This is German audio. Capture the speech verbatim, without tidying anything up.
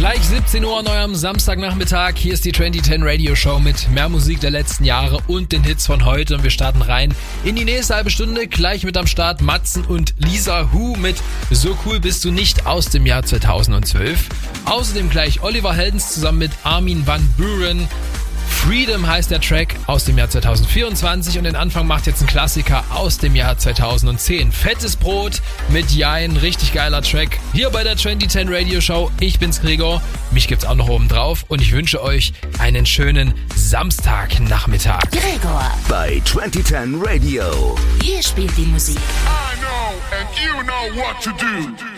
Gleich siebzehn Uhr an eurem Samstagnachmittag. Hier ist die zwanzig zehn Radio Show mit mehr Musik der letzten Jahre und den Hits von heute. Und wir starten rein in die nächste halbe Stunde. Gleich mit am Start Matzen und Lisa Hu mit So cool bist du nicht aus dem Jahr zweitausendzwölf. Außerdem gleich Oliver Heldens zusammen mit Armin van Buuren. Freedom heißt der Track aus dem Jahr zweitausendvierundzwanzig und den Anfang macht jetzt ein Klassiker aus dem Jahr zweitausendzehn. Fettes Brot mit Jein, richtig geiler Track. Hier bei der zwanzig zehn Radio Show. Ich bin's Gregor, mich gibt's auch noch oben drauf und ich wünsche euch einen schönen Samstagnachmittag. Gregor bei zwanzig zehn Radio. Hier spielt die Musik. I know and you know what to do.